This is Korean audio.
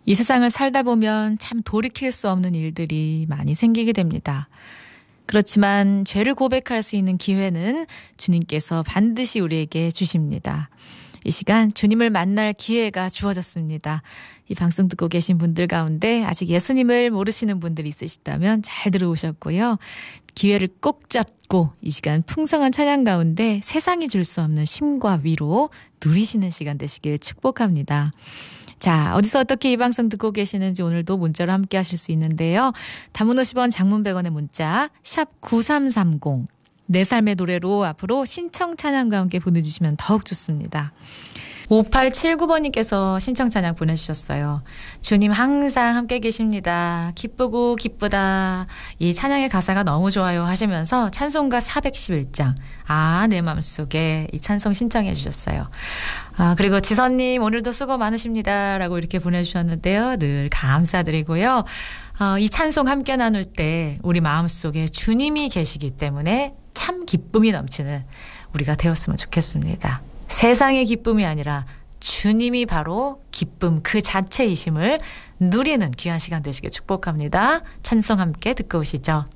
이 세상을 살다 보면 참 돌이킬 수 없는 일들이 많이 생기게 됩니다. 그렇지만 죄를 고백할 수 있는 기회는 주님께서 반드시 우리에게 주십니다. 이 시간 주님을 만날 기회가 주어졌습니다. 이 방송 듣고 계신 분들 가운데 아직 예수님을 모르시는 분들이 있으시다면 잘 들어오셨고요. 기회를 꼭 잡고 이 시간 풍성한 찬양 가운데 세상이 줄 수 없는 쉼과 위로 누리시는 시간 되시길 축복합니다. 자, 어디서 어떻게 이 방송 듣고 계시는지 오늘도 문자로 함께 하실 수 있는데요. 단문 50원, 장문 100원의 문자 샵 9330 내 삶의 노래로 앞으로 신청 찬양과 함께 보내주시면 더욱 좋습니다. 5879번님께서 신청 찬양 보내주셨어요. 주님 항상 함께 계십니다. 기쁘고 기쁘다. 이 찬양의 가사가 너무 좋아요 하시면서 찬송가 411장 내 맘속에 이 찬송 신청해 주셨어요. 그리고 지선님 오늘도 수고 많으십니다 라고 이렇게 보내주셨는데요. 늘 감사드리고요. 이 찬송 함께 나눌 때 우리 마음속에 주님이 계시기 때문에 참 기쁨이 넘치는 우리가 되었으면 좋겠습니다. 세상의 기쁨이 아니라 주님이 바로 기쁨 그 자체이심을 누리는 귀한 시간 되시길 축복합니다. 찬송 함께 듣고 오시죠.